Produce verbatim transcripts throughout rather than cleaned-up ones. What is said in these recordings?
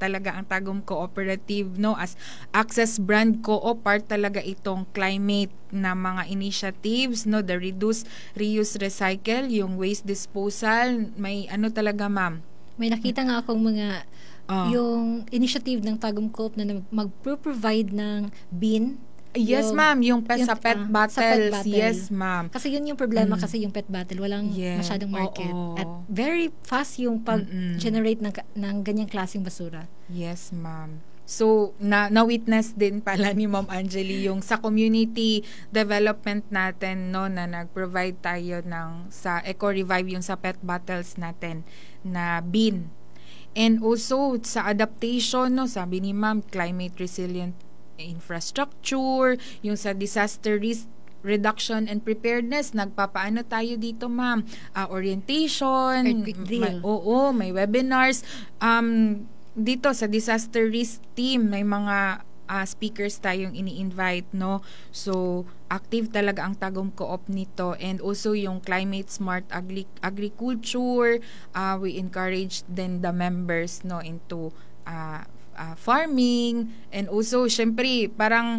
talaga ang Tagum Cooperative, no, as Access Brand Co-op, part talaga itong climate na mga initiatives, no, the reduce, reuse, recycle, yung waste disposal, may ano talaga, ma'am. May nakita nga akong mga Oh. yung initiative ng Tagum Co-op na mag-provide ng bin. Yes, yung, ma'am. Yung, pe, yung sa pet uh, bottles. Sa pet bottle. Yes, ma'am. Kasi yun yung problema, mm. kasi yung pet bottle, walang yeah. masyadong market. Oo. At very fast yung pag-generate ng, ng ganyang klaseng basura. Yes, ma'am. So, na, na-witness din pala ni Ma'am Angeli yung sa community development natin, no, na nag-provide tayo ng sa Eco-Revive, yung sa pet bottles natin na bin. And also, sa adaptation, no, sabi ni Ma'am, climate resilient infrastructure, yung sa disaster risk reduction and preparedness, nagpapaano tayo dito, ma'am? Uh, orientation, may, oo, may webinars. Um, dito sa disaster risk team, may mga uh, speakers tayong ini-invite, no? So, active talaga ang Tagum Co-op nito. And also yung climate smart agri- agriculture, uh, we encourage then the members, no, into uh, Uh, farming, and also syempre parang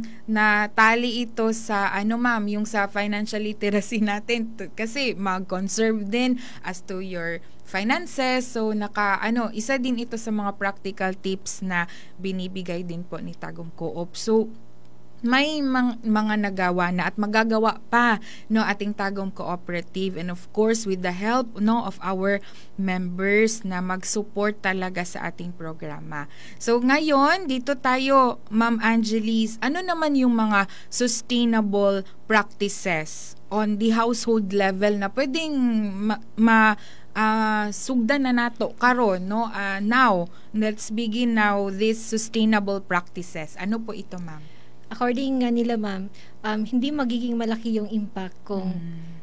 natali ito sa ano, ma'am, yung sa financial literacy natin to, kasi mag-conserve din as to your finances. So naka ano, isa din ito sa mga practical tips na binibigay din po ni Tagum Co-op. So may mang, mga nagawa na at magagawa pa, no, ating Tagum Cooperative, and of course with the help, no, of our members na mag-support talaga sa ating programa. So ngayon dito tayo, Ma'am Angelis, ano naman yung mga sustainable practices on the household level na pwedeng ma, ma uh, sugdan na nato karon, no, uh, now let's begin now this sustainable practices. Ano po ito, ma'am? According nga nila, ma'am, um, hindi magiging malaki yung impact kung mm.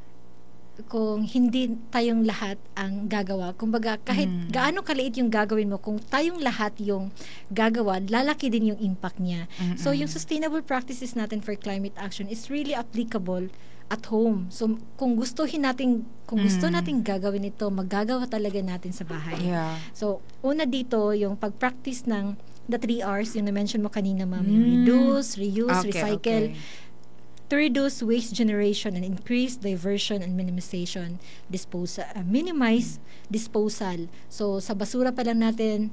kung hindi tayong lahat ang gagawa. Kumbaga, kahit mm. gaano kaliit yung gagawin mo, kung tayong lahat yung gagawa, lalaki din yung impact niya. Mm-mm. So, yung sustainable practices natin for climate action is really applicable at home. So, kung gustuhin natin, kung gusto mm. natin gagawin ito, magagawa talaga natin sa bahay. Yeah. So, una dito, yung pag-practice ng the three R's, yung na-mention mo kanina, ma'am, mm. reduce, reuse, okay, recycle. Okay. To reduce waste generation and increase diversion and minimization, disposal, uh, minimize mm. disposal. So, sa basura pa lang natin,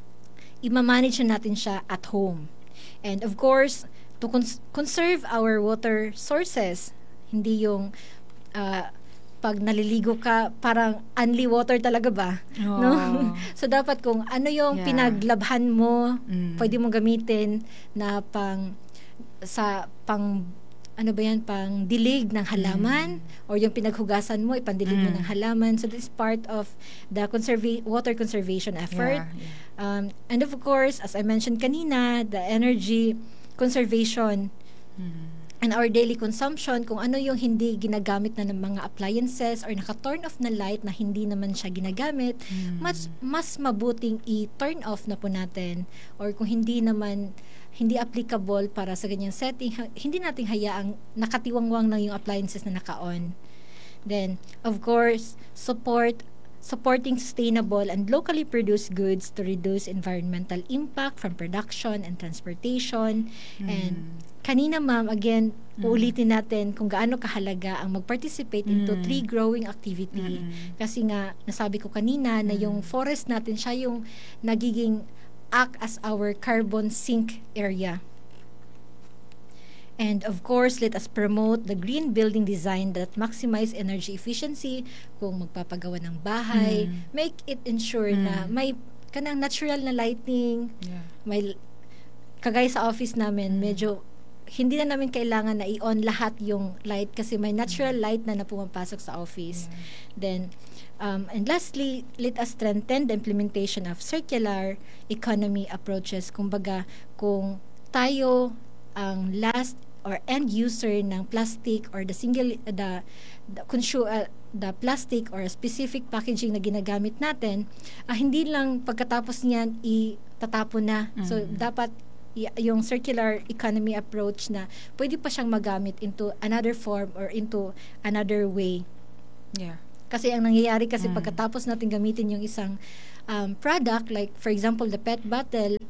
i-manage natin siya at home. And of course, to cons- conserve our water sources. Hindi yung uh, pag naliligo ka, parang only water talaga ba? Oh. No? So, dapat kung ano yung yeah. pinaglabhan mo, mm. pwede mong gamitin na pang, sa, pang, ano ba yan, pang dilig ng halaman, mm. or yung pinaghugasan mo, ipandilig mm. mo ng halaman. So, this is part of the conserva- water conservation effort. Yeah, yeah. Um, and of course, as I mentioned kanina, the energy conservation mm. and our daily consumption, kung ano yung hindi ginagamit na ng mga appliances or naka-turn off na light na hindi naman siya ginagamit, mm. mas, mas mabuting i-turn off na po natin. Or kung hindi naman, hindi applicable para sa ganyang setting, ha, hindi natin hayaang nakatiwangwang na yung appliances na naka-on. Then, of course, support supporting sustainable and locally produced goods to reduce environmental impact from production and transportation. Mm. And kanina, ma'am, again, mm. uulitin natin kung gaano kahalaga ang mag-participate mm. into tree growing activity. Mm. Kasi nga, nasabi ko kanina mm. na yung forest natin, siya yung nagiging act as our carbon sink area. And of course, let us promote the green building design that maximize energy efficiency. Kung magpapagawa ng bahay, mm. make it ensure mm. na may kanang natural na lighting. Yeah. May kagaya sa office namin, mm. medyo hindi na namin kailangan na i-on lahat yung light kasi may natural mm. light na na pumapasok sa office. Yeah. Then um, and lastly, let us strengthen the implementation of circular economy approaches. Kumbaga, kung tayo ang last or end user ng plastic or the single the the, consume, uh, the plastic or specific packaging na ginagamit natin, uh, hindi lang pagkatapos niyan itatapon na. Mm-hmm. So dapat y- yung circular economy approach na pwede pa siyang magamit into another form or into another way. Yeah. Kasi ang nangyayari kasi mm. pagkatapos natin gamitin yung isang um, product, like for example the pet bottle,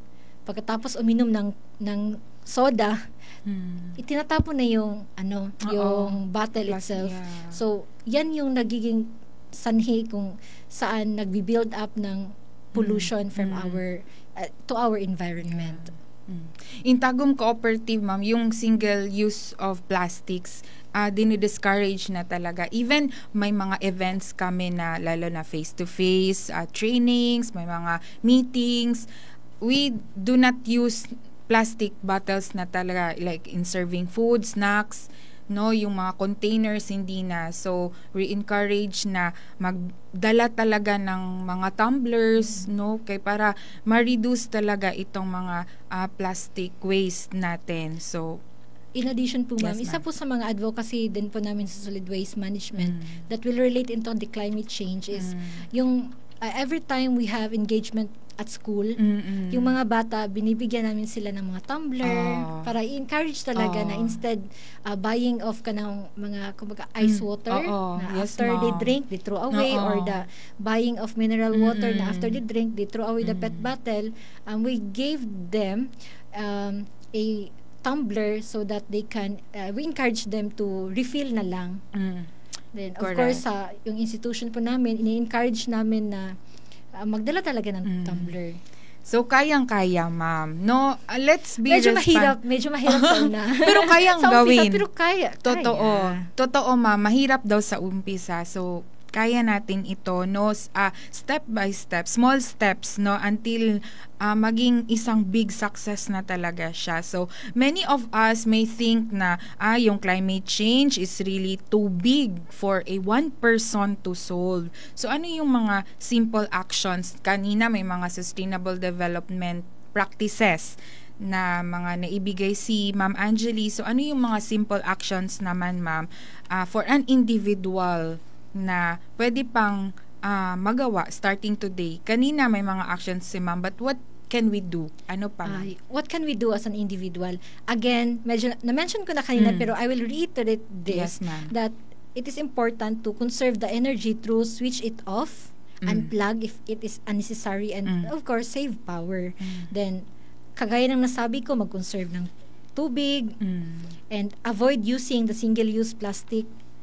pagkatapos uminom ng ng soda, Mm. itinatapon na yung ano, Oo. yung bottle Plus, itself. yeah. So, yan yung nagiging sanhi kung saan nagbi-build up ng pollution Mm. from Mm. our uh, to our environment. Mm. In Tagum Cooperative, ma'am, yung single use of plastics, uh, dinidiscourage na talaga. Even may mga events kami na lalo na face-to-face, uh, trainings, may mga meetings, we do not use plastic bottles na talaga, like in serving food, snacks, no, yung mga containers hindi na. So we encourage na magdala talaga ng mga tumblers, no, kay para ma-reduce talaga itong mga uh, plastic waste natin. So In addition po, ma'am, Yes, isa ma'am. po sa mga advocacy din po namin sa solid waste management Mm. that will relate into the climate change is Mm. yung uh, every time we have engagement at school, Mm-mm. yung mga bata, binibigyan namin sila ng mga tumbler Oh. para i-encourage talaga Oh. na instead uh, buying of ka ng mga kumbaga ice Mm. water Oo. na Yes, after they ma'am. drink, they throw away, Oo. or the buying of mineral water na Mm-mm. after they drink, they throw away the pet Mm. bottle. Um, we gave them um, a tumbler so that they can, uh, we encourage them to refill na lang. Mm. Then, of Correct. course, sa yung institution po namin, ini-encourage namin na uh, magdala talaga ng Mm. tumbler. So kayang-kaya, ma'am. No, uh, let's be Medyo respon- mahirap, medyo mahirap sa una. Pero kayang Sa umpisa, gawin. pero kaya. Totoo. Kaya. Totoo, ma'am. Mahirap daw sa umpisa. So, kaya natin ito, no? S- ah, step by step, small steps, no? Until ah, maging isang big success na talaga siya. So, many of us may think na, ah, yung climate change is really too big for a one person to solve. So, ano yung mga simple actions? Kanina may mga sustainable development practices na mga naibigay si Ma'am Angeli. So, ano yung mga simple actions naman, ma'am, ah, for an individual na pwede pang ah, magawa starting today? Kanina may mga actions si ma'am, but what can we do? Ano pa, ma'am? Ay, what can we do as an individual? Again, medyo na-mention ko na kanina, Mm. pero I will reiterate this, Yes, ma'am. that it is important to conserve the energy through switch it off, Mm. unplug if it is unnecessary, and Mm. of course, save power. Mm. Then, kagaya ng nasabi ko, mag-conserve ng tubig, Mm. and avoid using the single-use plastic.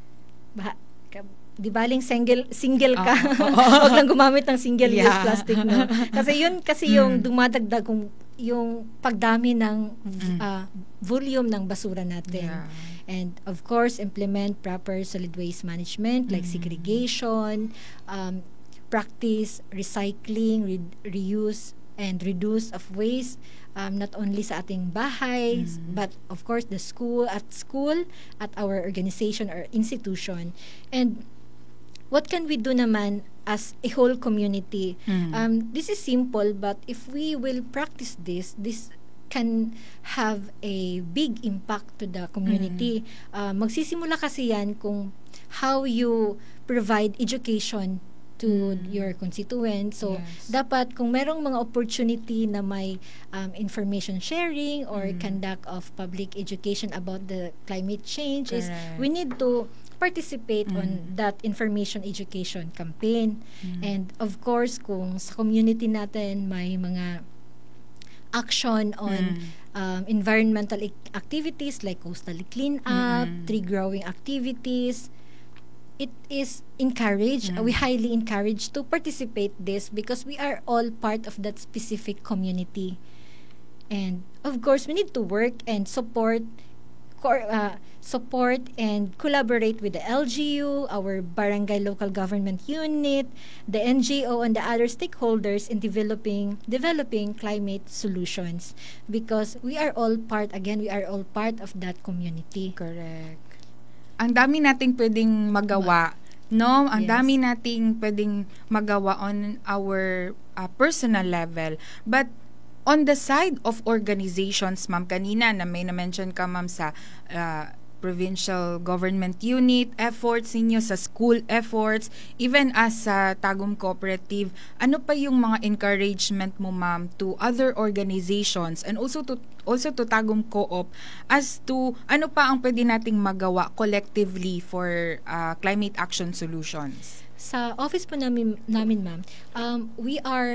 Bah- ka- di baling single single ka. Ah, Huwag lang gumamit ng single-use Yeah. plastic, no? Kasi yun kasi yung Mm. dumadagdag kung yung pagdami ng v- Mm. ah, volume ng basura natin. Yeah. And of course, implement proper solid waste management like Mm. segregation, um, practice recycling, re- reuse, and reduce of waste, um, not only sa ating bahay, Mm. but of course the school, at school, at our organization or institution. And what can we do naman as a whole community? Mm. Um, this is simple, but if we will practice this, this can have a big impact to the community. Uh, magsisimula kasi yan kung how you provide education to Mm. your constituents. So, Yes. dapat kung merong mga opportunity na may um, information sharing or Mm. conduct of public education about the climate change, is Correct. we need to participate Mm. on that information education campaign. Mm. And of course, kung sa community natin may mga action on Mm. um, environmental ac- activities like coastal cleanup, Mm-mm. tree growing activities, it is encouraged, Mm. we highly encourage to participate this because we are all part of that specific community. And of course, we need to work and support cor- uh, support and collaborate with the L G U, our barangay local government unit, the N G O, and the other stakeholders in developing developing climate solutions, because we are all part, again, we are all part of that community. Correct. Ang dami nating pwedeng magawa, no? Ang Yes. dami nating pwedeng magawa on our uh, personal level. But on the side of organizations, ma'am, kanina na may na-mention ka, ma'am, sa uh, provincial government unit efforts ninyo, sa school efforts, even as sa Tagum Cooperative, ano pa yung mga encouragement mo, ma'am, to other organizations and also to also to Tagum Co-op as to ano pa ang pwede nating magawa collectively for uh, climate action solutions? Sa office po namin, namin ma'am, um, we are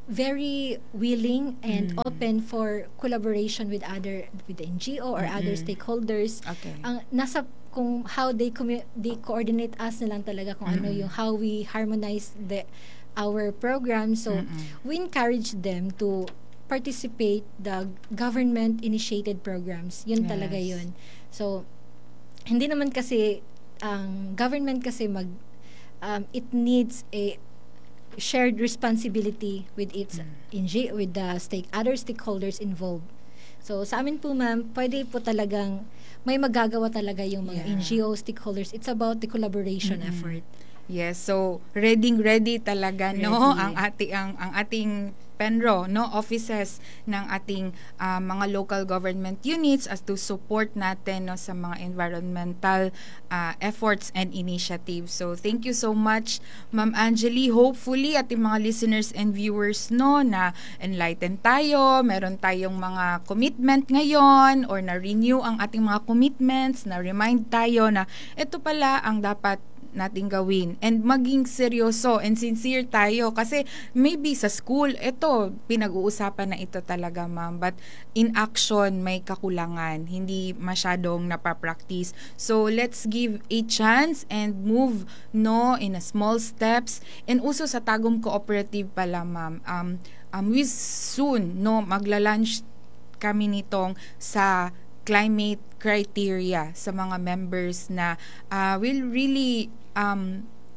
very willing and Mm. open for collaboration with other with the N G O or other Mm-mm. stakeholders. Okay. Ang nasa kung how they commu- they coordinate us na lang talaga kung ano Mm-mm. yung how we harmonize the our program. So Mm-mm. we encourage them to participate the government initiated programs. Yun talaga Yes. yun. So hindi naman kasi ang government kasi mag um, it needs a shared responsibility with its Mm. N G with the stake other stakeholders involved. So sa amin po ma'am, pwede po talagang may magagawa talaga yung mga Yeah. N G O stakeholders. It's about the collaboration Mm-mm. effort. Yes, so ready ready talaga no Ready. ang ating ang, ang ating Penro no offices ng ating ah, mga local government units as to support natin no sa mga environmental ah, efforts and initiatives. So thank you so much Ma'am Angeli. Hopefully ating mga listeners and viewers no na enlighten tayo, meron tayong mga commitment ngayon or na renew ang ating mga commitments, na remind tayo na ito pala ang dapat nating gawin and maging seryoso and sincere tayo kasi maybe sa school ito pinag-uusapan na ito talaga ma'am, but in action may kakulangan, hindi masyadong napapractice. So let's give a chance and move no in a small steps. And also sa Tagum Cooperative pala ma'am, um, um, we soon no magla-launch kami nitong sa climate criteria sa mga members na uh, will really um,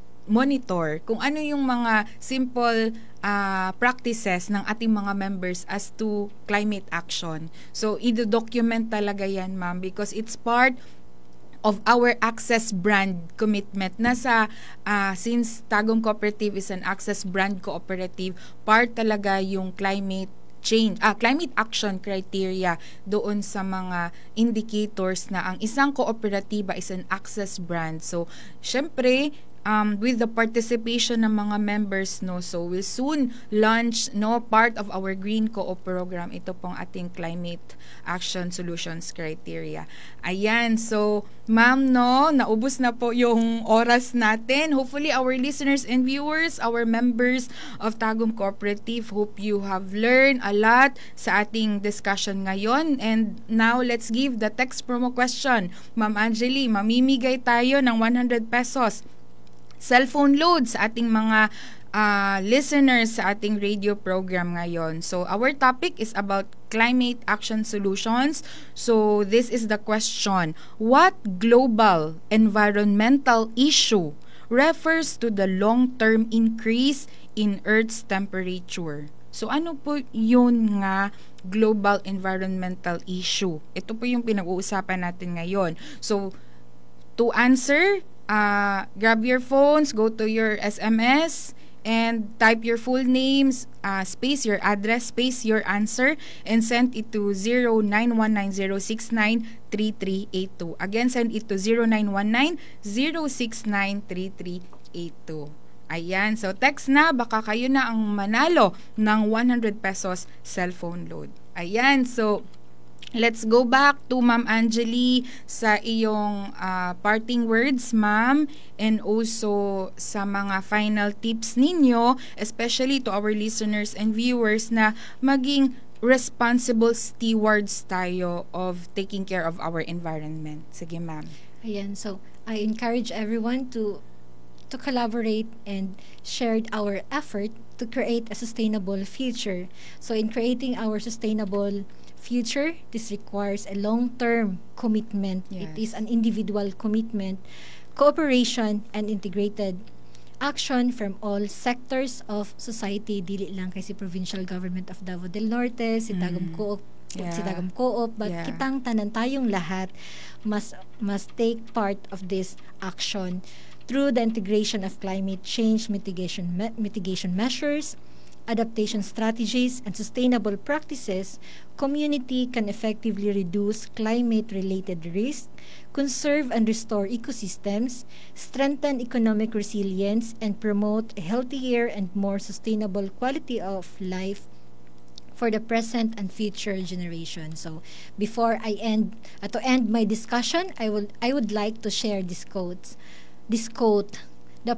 monitor kung ano yung mga simple uh, practices ng ating mga members as to climate action. So, i-document talaga yan, ma'am, because it's part of our Access brand commitment. Nasa, uh, since Tagum Cooperative is an Access brand cooperative, part talaga yung climate change, ah, climate action criteria doon sa mga indicators na ang isang kooperatiba is an Access brand. So, syempre, um, with the participation ng mga members, no, so we'll soon launch no part of our Green Co-op program. Ito pong ating Climate Action Solutions Criteria. Ayan, so ma'am, no, naubos na po yung oras natin. Hopefully, our listeners and viewers, our members of Tagum Cooperative, hope you have learned a lot sa ating discussion ngayon. And now, let's give the text promo question. Ma'am Angeli, mamimigay tayo ng one hundred pesos cellphone load sa ating mga uh, listeners sa ating radio program ngayon. So, our topic is about climate action solutions. So, this is the question. What global environmental issue refers to the long-term increase in Earth's temperature? So, ano po yun nga global environmental issue? Ito po yung pinag-uusapan natin ngayon. So, to answer, Uh, grab your phones, go to your S M S, and type your full names, uh, space your address, space your answer, and send it to zero nine one nine zero six nine three three eight two. Again, send it to zero nine one nine zero six nine three three eight two. Ayan, so text na, baka kayo na ang manalo ng one hundred pesos cellphone load. Ayan, so let's go back to Ma'am Angeli sa iyong uh, parting words, ma'am, and also sa mga final tips ninyo, especially to our listeners and viewers na maging responsible stewards tayo of taking care of our environment. Sige, ma'am. Ayan, so I encourage everyone to to collaborate and share our effort to create a sustainable future. So in creating our sustainable future, this requires a long-term commitment. Yes. It is an individual commitment, cooperation, and integrated action from all sectors of society. Dili lang kay si Provincial Government of Davao del Norte, si Tagum Mm. Co-op, Yeah. si Tagum Co-op, but Yeah. kitang tanan tayong lahat must must take part of this action through the integration of climate change mitigation me- mitigation measures, adaptation strategies, and sustainable practices. Community can effectively reduce climate-related risk, conserve and restore ecosystems, strengthen economic resilience, and promote a healthier and more sustainable quality of life for the present and future generations. So, before I end, uh, to end my discussion, I would I would like to share this quote. This quote: the prop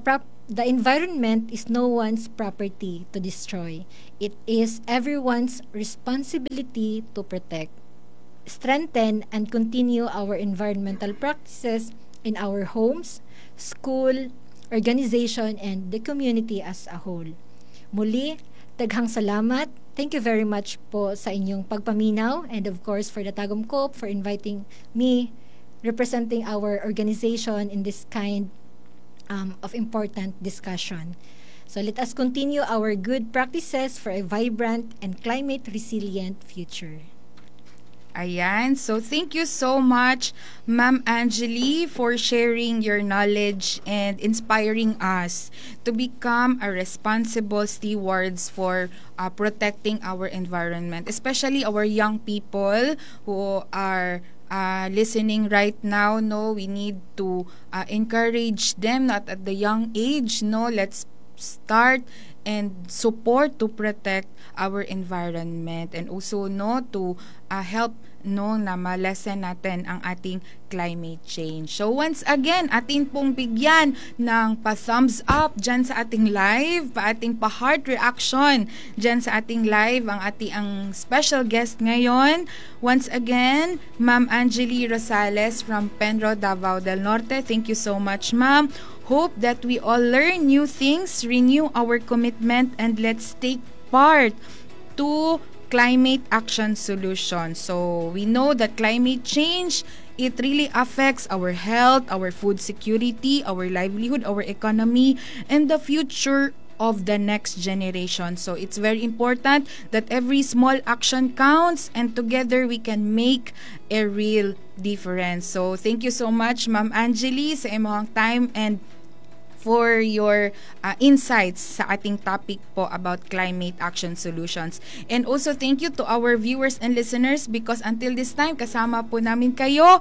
the environment is no one's property to destroy. It is everyone's responsibility to protect, strengthen, and continue our environmental practices in our homes, school, organization, and the community as a whole. Muli, daghang salamat. Thank you very much po sa inyong pagpaminaw, and of course for the Tagum Coop for inviting me representing our organization in this kind um, of important discussion. So let us continue our good practices for a vibrant and climate resilient future. Ayan. So, thank you so much, Ma'am Angeli, for sharing your knowledge and inspiring us to become a responsible stewards for uh, protecting our environment, especially our young people who are uh, listening right now. No, we need to uh, encourage them, not at the young age. No, let's start and support to protect our environment, and also no to uh, help no na malesen natin ang ating climate change. So once again, atin pong bigyan ng pa-thumbs up dyan sa ating live, pa ating pa-heart reaction dyan sa ating live, ang ating ang special guest ngayon. Once again, Ma'am Angeli Rosales from Penro, Davao del Norte. Thank you so much, Ma'am. Hope that we all learn new things, renew our commitment, and let's take part to climate action solution. So we know that climate change, it really affects our health, our food security, our livelihood, our economy, and the future of the next generation. So it's very important that every small action counts, and together we can make a real difference. So thank you so much, Ma'am Angeli, sa imong time and for your uh, insights sa ating topic po about climate action solutions. And also thank you to our viewers and listeners, because until this time kasama po namin kayo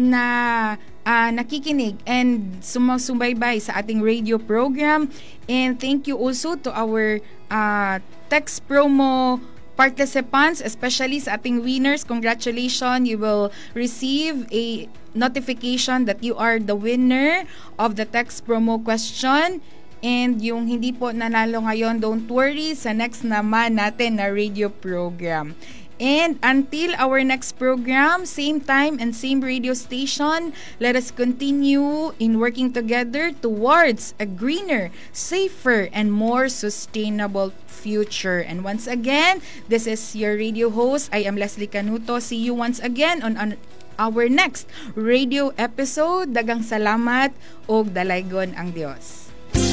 na uh, nakikinig and sumasubaybay sa ating radio program. And thank you also to our uh, text promo participants, especially sa ating winners. Congratulations, you will receive a notification that you are the winner of the text promo question. And yung hindi po nanalo ngayon, don't worry, sa next naman natin na radio program. And until our next program, same time and same radio station, let us continue in working together towards a greener, safer, and more sustainable future. And once again, this is your radio host. I am Leslie Canuto. See you once again on, on our next radio episode. Dagang salamat og dalaygon ang Dios.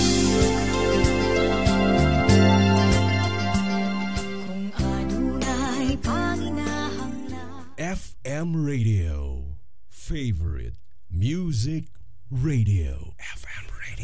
F M Radio, favorite music radio. F